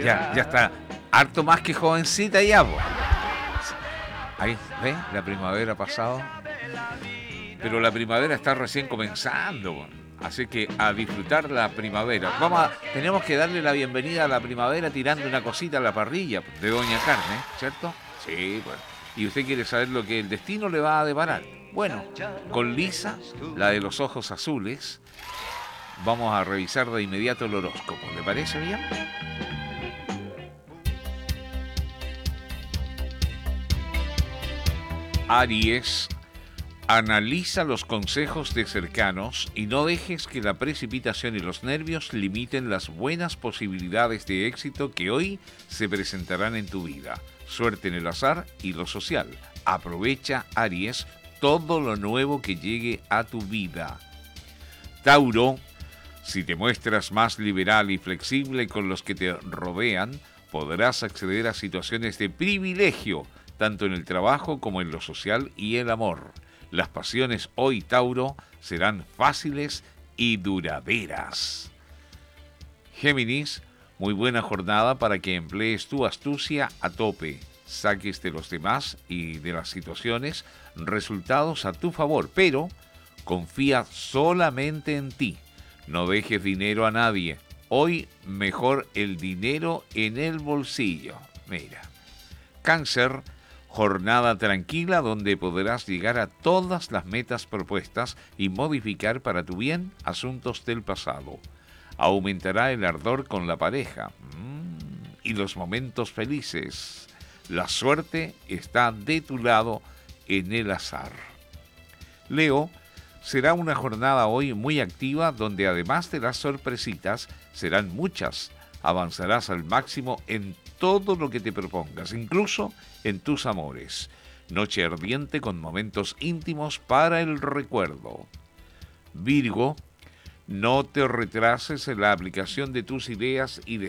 ya está harto más que jovencita ya, po. Ahí, ¿ves? La primavera ha pasado. Pero la primavera está recién comenzando, po. Así que a disfrutar la primavera. Tenemos que darle la bienvenida a la primavera tirando una cosita a la parrilla de Doña Carmen, ¿cierto? Sí, pues. Y usted quiere saber lo que el destino le va a deparar. Bueno, con Lisa, la de los ojos azules, vamos a revisar de inmediato el horóscopo. ¿Le parece bien? Aries, analiza los consejos de cercanos y no dejes que la precipitación y los nervios limiten las buenas posibilidades de éxito que hoy se presentarán en tu vida. Suerte en el azar y lo social. Aprovecha, Aries, todo lo nuevo que llegue a tu vida. Tauro, si te muestras más liberal y flexible con los que te rodean, podrás acceder a situaciones de privilegio, tanto en el trabajo como en lo social y el amor. Las pasiones hoy, Tauro, serán fáciles y duraderas. Géminis, muy buena jornada para que emplees tu astucia a tope. Saques de los demás y de las situaciones resultados a tu favor, pero confía solamente en ti. No dejes dinero a nadie. Hoy mejor el dinero en el bolsillo. Mira. Cáncer, jornada tranquila donde podrás llegar a todas las metas propuestas y modificar para tu bien asuntos del pasado. Aumentará el ardor con la pareja y los momentos felices. La suerte está de tu lado en el azar. Leo, será una jornada hoy muy activa donde además de las sorpresitas serán muchas. Avanzarás al máximo en todo lo que te propongas, incluso en tus amores. Noche ardiente con momentos íntimos para el recuerdo. Virgo, no te retrases en la aplicación de tus ideas y